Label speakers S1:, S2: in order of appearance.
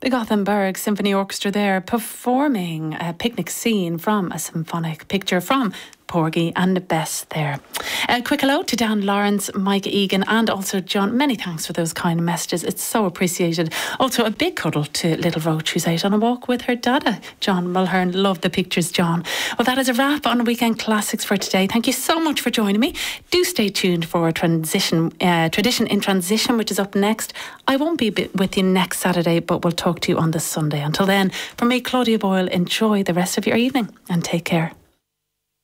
S1: The Gothenburg Symphony Orchestra there performing a picnic scene from a symphonic picture from Porgy and Bess there. A quick hello to Dan Lawrence, Mike Egan and also John. Many thanks for those kind messages. It's so appreciated. Also a big cuddle to little Roach, who's out on a walk with her dada, John Mulhern. Love the pictures, John. Well, that is a wrap on Weekend Classics for today. Thank you so much for joining me. Do stay tuned for Tradition in Transition, which is up next. I won't be with you next Saturday, but we'll talk to you on the Sunday. Until then, from me, Claudia Boyle, enjoy the rest of your evening and take care.